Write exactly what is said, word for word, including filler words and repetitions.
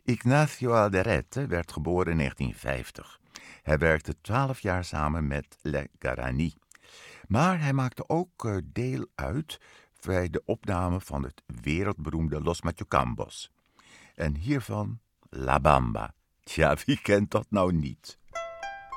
Ignacio Alderete werd geboren in negentien vijftig. Hij werkte twaalf jaar samen met Le Garani. Maar hij maakte ook uh, deel uit bij de opname van het wereldberoemde Los Machucambos. En hiervan La Bamba. Tja, wie kent dat nou niet?